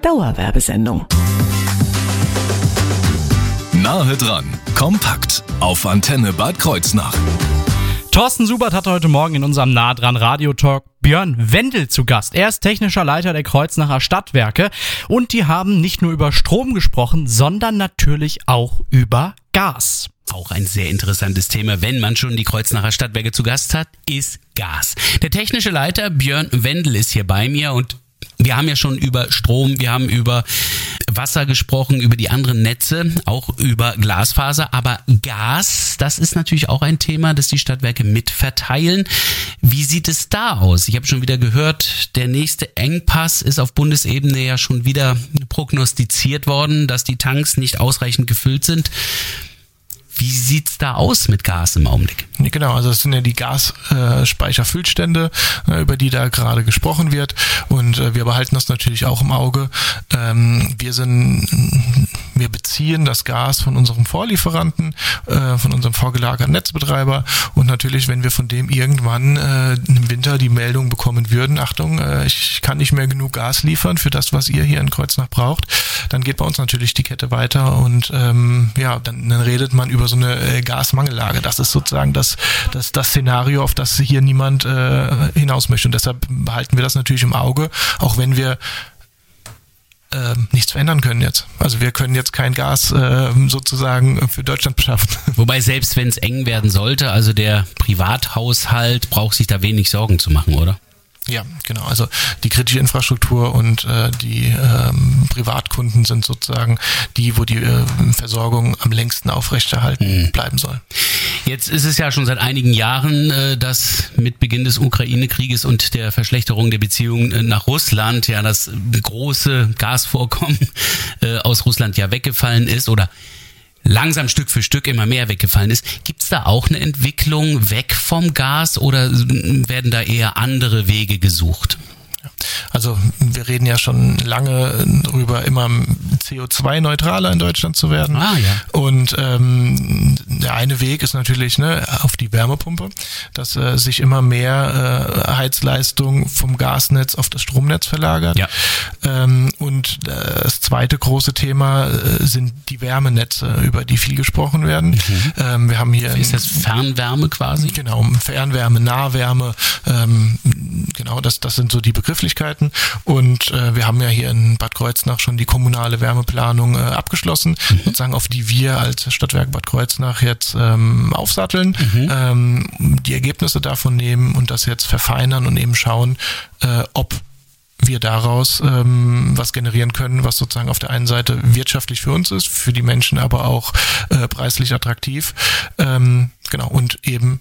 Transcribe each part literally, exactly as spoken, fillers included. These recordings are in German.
Dauerwerbesendung. Nahe dran, kompakt, auf Antenne Bad Kreuznach. Thorsten Subert hatte heute Morgen in unserem Nah dran Radio-Talk Björn Wendel zu Gast. Er ist technischer Leiter der Kreuznacher Stadtwerke und die haben nicht nur über Strom gesprochen, sondern natürlich auch über Gas. Auch ein sehr interessantes Thema, wenn man schon die Kreuznacher Stadtwerke zu Gast hat, ist Gas. Der technische Leiter Björn Wendel ist hier bei mir und wir haben ja schon über Strom, wir haben über Wasser gesprochen, über die anderen Netze, auch über Glasfaser, aber Gas, das ist natürlich auch ein Thema, das die Stadtwerke mitverteilen. Wie sieht es da aus? Ich habe schon wieder gehört, der nächste Engpass ist auf Bundesebene ja schon wieder prognostiziert worden, dass die Tanks nicht ausreichend gefüllt sind. Wie sieht's da aus mit Gas im Augenblick? Genau, also es sind ja die Gasspeicherfüllstände, äh, über die da gerade gesprochen wird und äh, wir behalten das natürlich auch im Auge. Ähm, wir sind, wir beziehen das Gas von unserem Vorlieferanten, äh, von unserem vorgelagerten Netzbetreiber und natürlich, wenn wir von dem irgendwann äh, im Winter die Meldung bekommen würden, Achtung, äh, ich kann nicht mehr genug Gas liefern für das, was ihr hier in Kreuznach braucht, dann geht bei uns natürlich die Kette weiter und ähm, ja, dann, dann redet man über so eine äh, Gasmangellage. Das ist sozusagen das, das, das Szenario, auf das hier niemand äh, hinaus möchte. Und deshalb behalten wir das natürlich im Auge, auch wenn wir äh, nichts verändern können jetzt. Also wir können jetzt kein Gas äh, sozusagen für Deutschland beschaffen. Wobei selbst wenn es eng werden sollte, also der Privathaushalt braucht sich da wenig Sorgen zu machen, oder? Ja, genau. Also die kritische Infrastruktur und äh, die ähm, Privatkunden sind sozusagen die, wo die äh, Versorgung am längsten aufrechterhalten mhm. bleiben soll. Jetzt ist es ja schon seit einigen Jahren, äh, dass mit Beginn des Ukraine-Krieges und der Verschlechterung der Beziehungen äh, nach Russland ja das große Gasvorkommen äh, aus Russland ja weggefallen ist oder langsam Stück für Stück immer mehr weggefallen ist. Gibt es da auch eine Entwicklung weg vom Gas oder werden da eher andere Wege gesucht? Also wir reden ja schon lange darüber, immer C O zwei neutraler in Deutschland zu werden. Ah, ja. Und ähm, der eine Weg ist natürlich ne, auf die Wärmepumpe, dass äh, sich immer mehr äh, Heizleistung vom Gasnetz auf das Stromnetz verlagert. Ja. Ähm, und äh, das zweite große Thema äh, sind die Wärmenetze, über die viel gesprochen werden. Mhm. Ähm, wir haben hier ist das Fernwärme quasi? Genau, Fernwärme, Nahwärme, ähm, genau, das, das sind so die Begrifflichkeiten. Und äh, wir haben ja hier in Bad Kreuznach schon die kommunale Wärmeplanung äh, abgeschlossen, mhm. sozusagen auf die wir als Stadtwerk Bad Kreuznach jetzt ähm, aufsatteln, mhm. ähm, die Ergebnisse davon nehmen und das jetzt verfeinern und eben schauen, äh, ob wir daraus ähm, was generieren können, was sozusagen auf der einen Seite wirtschaftlich für uns ist, für die Menschen aber auch äh, preislich attraktiv, ähm, genau, und eben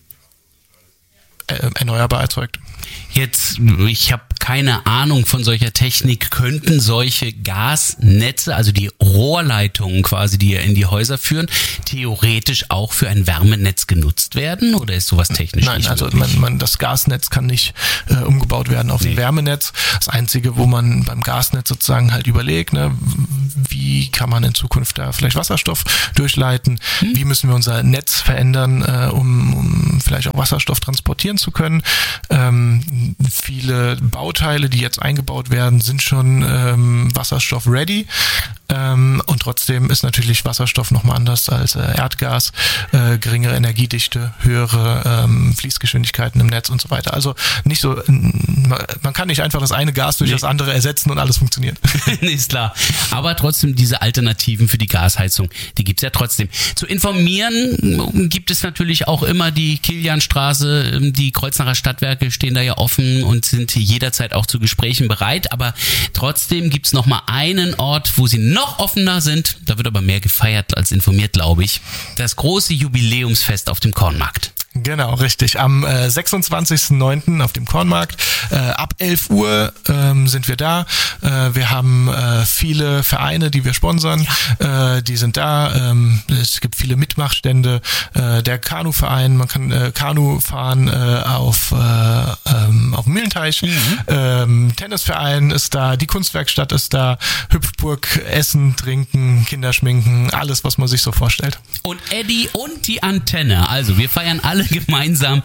äh, erneuerbar erzeugt. Jetzt, ich habe keine Ahnung von solcher Technik, könnten solche Gasnetze, also die Rohrleitungen quasi, die ja in die Häuser führen, theoretisch auch für ein Wärmenetz genutzt werden? Oder ist sowas technisch Nein, nicht also möglich? man, man, das Gasnetz kann nicht äh, umgebaut werden auf nee. ein Wärmenetz. Das Einzige, wo man beim Gasnetz sozusagen halt überlegt, ne, wie kann man in Zukunft da vielleicht Wasserstoff durchleiten? Hm. Wie müssen wir unser Netz verändern, äh, um, um vielleicht auch Wasserstoff transportieren zu können? Ähm, viele Bauteile, die jetzt eingebaut werden, sind schon ähm, Wasserstoff-ready. Ähm, und trotzdem ist natürlich Wasserstoff nochmal anders als äh, Erdgas. Äh, geringere Energiedichte, höhere ähm, Fließgeschwindigkeiten im Netz und so weiter. Also nicht so, man kann nicht einfach das eine Gas durch nee. das andere ersetzen und alles funktioniert. Nee, ist klar. Aber trotzdem diese Alternativen für die Gasheizung, die gibt's ja trotzdem. Zu informieren gibt es natürlich auch immer die Kilianstraße, die Kreuznacher Stadtwerke stehen da ja offen und sind jederzeit auch zu Gesprächen bereit. Aber trotzdem gibt's noch mal einen Ort, wo sie noch offener sind. Da wird aber mehr gefeiert als informiert, glaube ich. Das große Jubiläumsfest auf dem Kornmarkt. Genau, richtig. Am äh, sechsundzwanzigsten neunten auf dem Kornmarkt. Äh, ab elf Uhr ähm, sind wir da. Äh, wir haben äh, viele Vereine, die wir sponsern. Ja. Äh, die sind da. Ähm, es gibt viele Mitmachstände. Äh, der Kanuverein, man kann äh, Kanu fahren äh, auf, äh, ähm, auf dem Mühlenteich. Mhm. Ähm, Tennisverein ist da. Die Kunstwerkstatt ist da. Hüpfburg, Essen, Trinken, Kinderschminken, alles, was man sich so vorstellt. Und Eddie und die Antenne. Also wir feiern alle gemeinsam.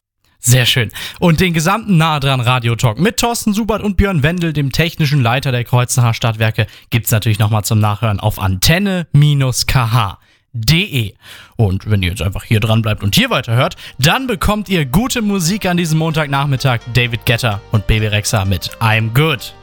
Sehr schön. Und den gesamten Nah dran Radio-Talk mit Thorsten Subert und Björn Wendel, dem technischen Leiter der Kreuznacher Stadtwerke, gibt's natürlich nochmal zum Nachhören auf antenne K H punkt de. Und wenn ihr jetzt einfach hier dran bleibt und hier weiterhört, dann bekommt ihr gute Musik an diesem Montagnachmittag. David Guetta und Baby Rexha mit I'm Good.